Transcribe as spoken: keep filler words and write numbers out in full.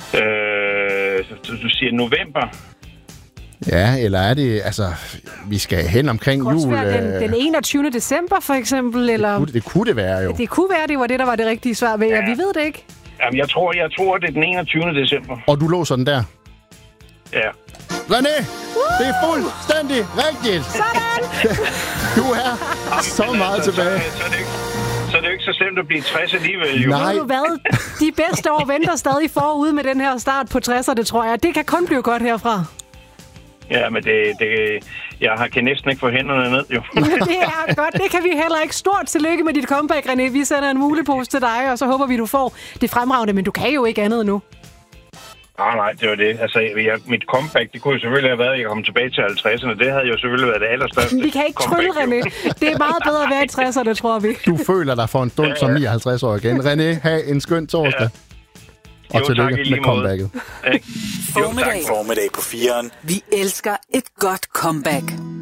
Øh, du, du siger november. Ja, eller er det... Altså, vi skal hen omkring jul... Det kunne også være den, den enogtyvende december, for eksempel, eller... Det kunne det, kunne det være, jo. Det kunne være, det var det, der var det rigtige svar ved, ja. Vi ved det ikke. Jamen, jeg tror, jeg tror, det er den enogtyvende december. Og du låser den der? Ja. René, det er fuldstændig rigtigt. Sådan! Du er så meget så, tilbage. Så, så, er det ikke, så er det jo ikke så slemt at blive tres alligevel, jo. Nej. Ved du hvad? De bedste år venter stadig forude med den her start på tresserne, tror jeg. Det kan kun blive godt herfra. Ja, men det, det, jeg har, kan næsten ikke få hænderne ned, jo. Det er godt. Det kan vi heller ikke. Stort tillykke med dit comeback, René. Vi sender en mulepose til dig, og så håber vi, du får det fremragende. Men du kan jo ikke andet nu. Ah, nej, det var det. Altså, jeg, mit comeback, det kunne jo selvfølgelig have været, at jeg kom tilbage til halvtredserne. Det havde jo selvfølgelig været det allerstørste. Vi kan ikke trylle, René. Det er meget bedre at være i tresserne, tror vi. Du føler dig for en stund ja, ja. som nioghalvtreds år igen. René, have en skøn torsdag. Ja. Og jo, tillykke tak, med comebacket. Formiddag. Formiddag på firen. Vi elsker et godt comeback.